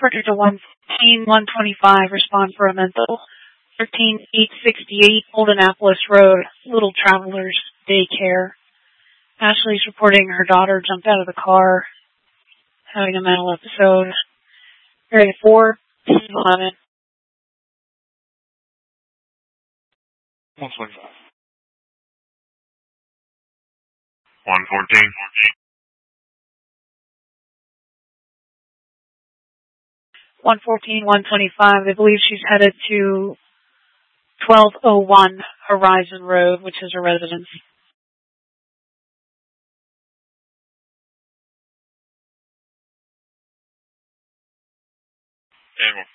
Project 14125, respond for a mental. 13868 Old Annapolis Road, Little Travelers Daycare. Ashley's reporting her daughter jumped out of the car, having a mental episode. Area 4, 11. 125. 114. 114, 125. They believe she's headed to 1201 Horizon Road, which is her residence. And